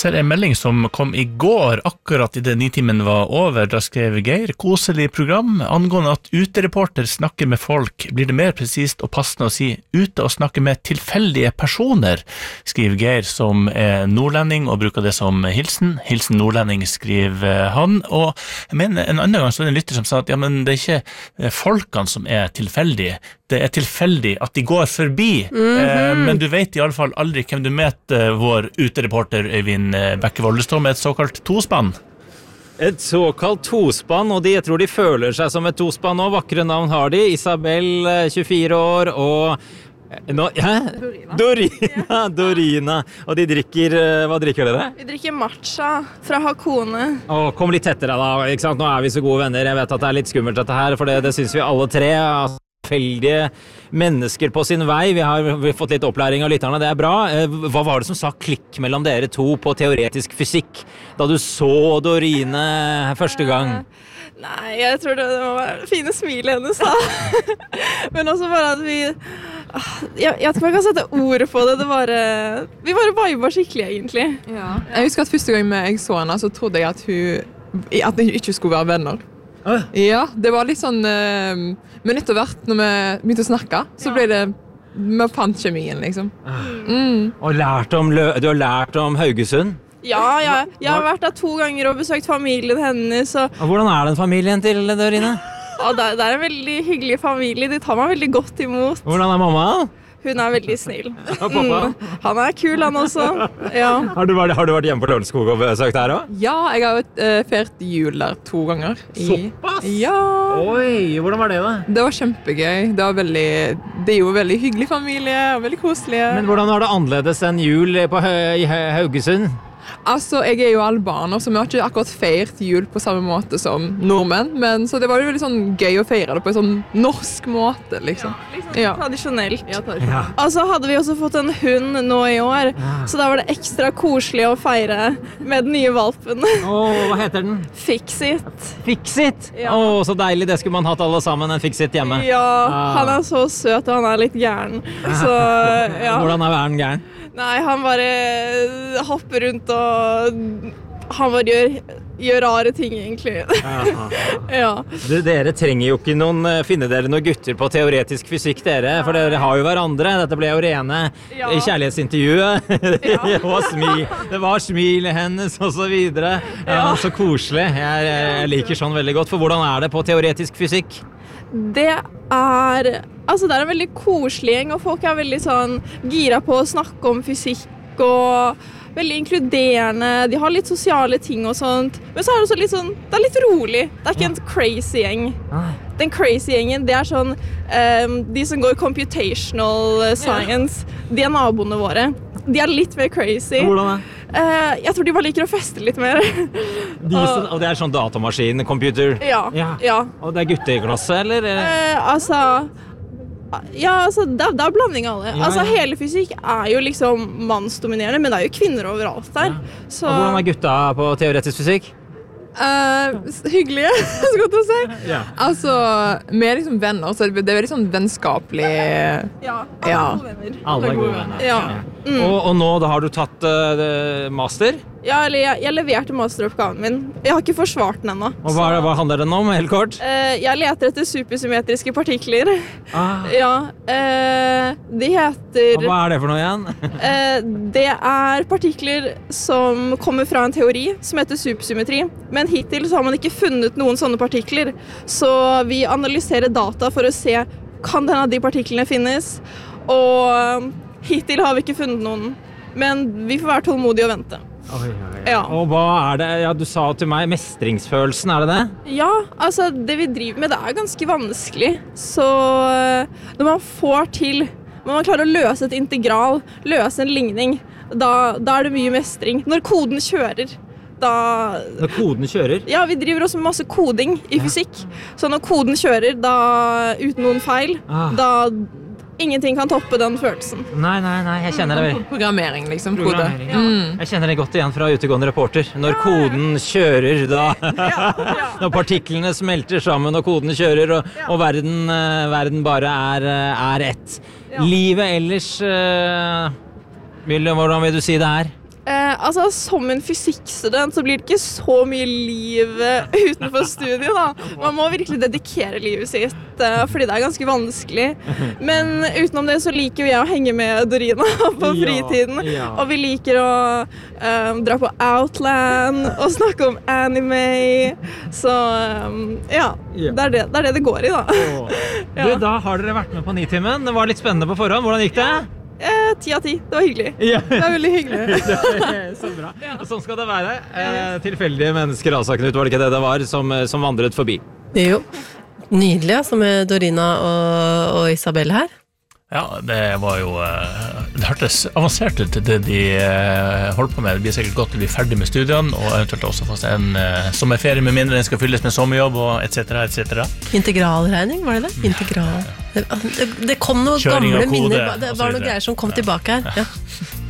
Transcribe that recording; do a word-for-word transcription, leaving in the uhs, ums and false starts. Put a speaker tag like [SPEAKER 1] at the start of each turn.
[SPEAKER 1] ser en melding som kom i går, akkurat i det nitimen var over. Da skrev Geir, koselig program. Angående at utereporter snakker med folk, blir det mer presist og passende å si ute og snakke med tilfeldige personer, skriver Geir, som er nordlending og bruker det som hilsen. Hilsen nordlending, skriver han. Og jeg mener, en annen gang så er det en lytter som sa at ja, men det er ikke folkene som er tilfeldige. Det er tilfeldig at de går forbi, mm-hmm. eh, men du vet i alle fall aldri hvem du møter vår utereporter Øyvind Bekkevold. Det står med et såkalt tospann.
[SPEAKER 2] Et såkalt tospann, og de, jeg tror de føler seg som et tospann nå. Vakre navn har de. Isabel, tjuefire år, og nå, hæ?
[SPEAKER 3] Dorina.
[SPEAKER 2] Dorina, Dorina. Og de drikker, hva drikker dere?
[SPEAKER 3] Vi drikker matcha fra Hakone.
[SPEAKER 2] Å, kom litt tettere da, ikke sant? Nå er vi så gode venner. Jeg vet at det er litt skummelt dette her, for det, det synes vi alle tre. Tilfeldige mennesker på sin vei. Vi har, vi har fått litt opplæring av lytterne, det er bra. Hva var det som sa klikk mellom dere to på teoretisk fysikk da du så Dorine første gang?
[SPEAKER 3] Nei, jeg tror det var fine smilet hennes da. Men også bare at vi... Jeg, jeg tror jeg kan sette ord på det. Det var... Vi bare viber skikkelig, egentlig.
[SPEAKER 4] Ja. Jeg husker at første gang jeg så henne, så trodde jeg at hun at de ikke skulle være venner.
[SPEAKER 2] Ah.
[SPEAKER 4] Ja, det var litt sånn... Men etter hvert, når vi begynte å snakke, så ble det... Vi fant kjemien, liksom. Mm.
[SPEAKER 2] Og lært om, du har lært om Haugesund?
[SPEAKER 3] Ja, ja, jeg har vært der to ganger og besøkt familien hennes. Og...
[SPEAKER 2] og hvordan er den familien til Dorine?
[SPEAKER 3] Ja, det, det er en veldig hyggelig familie. De tar meg veldig godt imot.
[SPEAKER 2] Hvordan er mamma?
[SPEAKER 3] Hun er veldig snill.
[SPEAKER 2] Og pappa?
[SPEAKER 3] Mm. Han er kul, han også. Ja.
[SPEAKER 2] Har, du vært, har du vært hjemme på Lørenskog og besøkt her også?
[SPEAKER 4] Ja, jeg har uh, feiret jul der to ganger. I...
[SPEAKER 2] Såpass?
[SPEAKER 4] Ja.
[SPEAKER 2] Oi, hvordan var det da?
[SPEAKER 4] Det var kjempegøy. Det var veldig... Det er jo en veldig hyggelig familie, og veldig koselige.
[SPEAKER 2] Men hvordan var det annerledes enn jul på Hø i Haugesund?
[SPEAKER 4] Altså, jeg er jo albaner, så vi har ikke akkurat feirt jul på samme måte som nordmenn, men så det var jo veldig sånn gøy å feire det på en sånn norsk måte, liksom.
[SPEAKER 3] Ja, liksom
[SPEAKER 4] ja.
[SPEAKER 3] Tradisjonelt.
[SPEAKER 4] Ja, tradisjonelt.
[SPEAKER 3] Ja. Altså hadde vi også fått en hund nå i år, ja. Så da var det ekstra koselig å feire med den nye valpen.
[SPEAKER 2] Åh, hva heter den?
[SPEAKER 3] Fix-It.
[SPEAKER 2] Fix-It?
[SPEAKER 3] Ja.
[SPEAKER 2] Åh, så deilig, det skulle man hatt alle sammen, en Fix-It hjemme.
[SPEAKER 3] Ja,
[SPEAKER 2] ah.
[SPEAKER 3] han er så søt, og han er litt gæren. Så, ja.
[SPEAKER 2] Hvordan er han gæren?
[SPEAKER 3] Nei, han bare hopper rundt og han bare gjør, gjør rare ting, egentlig. Ja.
[SPEAKER 2] Du, dere trenger jo ikke noen, finne dere noen gutter på teoretisk fysikk, dere, for dere har jo hverandre. Dette ble jo rene ja. I kjærlighetsintervjuet. Ja. det, var smil, det var smilet hennes og så videre. Ja, så koselig. Jeg, jeg liker sånn veldig godt. For hvordan er det på teoretisk fysikk?
[SPEAKER 3] Det er, altså det er en veldig koselig gjeng, og folk er veldig sånn gira på å snakke om fysikk og veldig inkluderende. De har litt sosiale ting og sånt, men så er det også litt sånn, det er litt rolig. Det er ikke en crazy gjeng. Den crazy gjengen, det er sånn um, de som går computational science, de er naboene våre. De er litt mer crazy.
[SPEAKER 2] Hvordan er?
[SPEAKER 3] Uh, jeg tror de bare liker å feste litt mer.
[SPEAKER 2] De, og, og det er sånn datamaskin, computer?
[SPEAKER 3] Ja, ja. ja.
[SPEAKER 2] Og det er gutteklasse, eller?
[SPEAKER 3] Uh, altså, ja, altså, det, er, det er blanding av alle. Ja, altså, ja. Hele fysikk er jo liksom mannsdominerende, men det er jo kvinner overalt der.
[SPEAKER 2] Ja.
[SPEAKER 3] Så...
[SPEAKER 2] Og hvordan er gutta på teoretisk fysikk?
[SPEAKER 4] Uh, hyggelige, så godt å si.
[SPEAKER 2] Ja.
[SPEAKER 4] Altså, vi er liksom venner, så det er veldig sånn vennskapelig.
[SPEAKER 3] Ja, alle
[SPEAKER 4] ja.
[SPEAKER 3] gode venner.
[SPEAKER 2] Alle er gode venner.
[SPEAKER 3] Ja. Mm.
[SPEAKER 2] Og, og nå da har du tatt uh, master?
[SPEAKER 3] Ja, eller jeg, jeg leverte masteroppgaven min. Jeg har ikke forsvart den ennå.
[SPEAKER 2] Og hva, hva handler den om, helt kort?
[SPEAKER 3] Uh, jeg leter etter supersymmetriske partikler.
[SPEAKER 2] Ah.
[SPEAKER 3] Ja, uh, de heter...
[SPEAKER 2] Og hva er det for noe igjen?
[SPEAKER 3] uh, det er partikler som kommer fra en teori som heter supersymmetri. Men hittil så har man ikke funnet noen sånne partikler. Så vi analyserer data for å se, kan denne av de partiklene finnes? Og hittil har vi ikke funnet noen. Men vi får være tålmodige og vente.
[SPEAKER 2] Oi, oi, oi.
[SPEAKER 3] Ja.
[SPEAKER 2] Og hva er det, ja, du sa til meg, mestringsfølelsen, er det det?
[SPEAKER 3] Ja, altså det vi driver med, det er ganske vanskelig. Så når man får til, når man klarer å løse et integral, løse en ligning, da, da er det mye mestring. Når koden kjører, da...
[SPEAKER 2] Når koden kjører?
[SPEAKER 3] Ja, vi driver også med masse koding i ja. Fysikk. Så når koden kjører, da uten noen feil, ah. da... Ingenting kan toppe den følelsen.
[SPEAKER 2] Nei, nei, nei, jeg kjenner det.
[SPEAKER 4] Programmering, liksom.
[SPEAKER 2] Programmering, ja. mm. Jeg kjenner det godt igjen fra utegående reporter. Når koden kjører, da... ja, ja. Når partiklene smelter sammen, og koden kjører, og, ja. Og verden, uh, verden bare er, uh, er ett. Ja. Livet ellers, uh, Mille, hvordan vil du si det er?
[SPEAKER 3] Uh, altså, som en fysikkstudent så blir det ikke så mye liv utenfor studiet, da. Man må virkelig dedikere livet sitt, fordi det er ganske vanskelig. Men utenom det så liker jo jeg å henge med Dorina på fritiden, ja, ja. Og vi liker å um, dra på Outland og snakke om anime, så um, ja, ja. Det, er det, det er det det går i, da.
[SPEAKER 2] Oh. Ja. Du, da har dere vært med på Nitimen. Det var litt spennende på forhånd. Hvordan gikk det?
[SPEAKER 3] Eh, ti av ti. Det var hyggelig. Ja. Det var veldig hyggelig.
[SPEAKER 2] Så bra. Ja. Og sånn skal det være. Eh, tilfeldige mennesker, altså, Knut, var det ikke det det var, som, som vandret forbi?
[SPEAKER 5] Jo. Nydelig, altså, med Dorina og, og Isabel her.
[SPEAKER 1] Ja, det var jo Det hørtes avansert ut det de holdt på med. Det blir sikkert godt å bli ferdig med studiene, og eventuelt også få seg en sommerferie med mindre den skal fylles med sommerjobb og et cetera et cetera.
[SPEAKER 5] Integralregning, var det det? Integral. Det, det kom noen Kjøring gamle minner. Det var noen greier som kom ja. tilbake her. Ja.